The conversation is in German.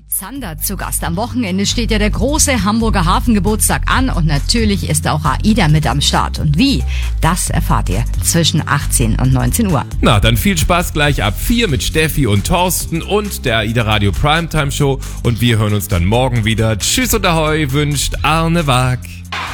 Zander zu Gast. Am Wochenende steht ja der große Hamburger Hafengeburtstag an und natürlich ist auch AIDA mit am Start. Und wie? Das erfahrt ihr zwischen 18 und 19 Uhr. Na, dann viel Spaß gleich ab 4 mit Steffi und Thorsten und der AIDA Radio Primetime Show und wir hören uns dann morgen wieder. Tschüss und Ahoi wünscht Arne Waag.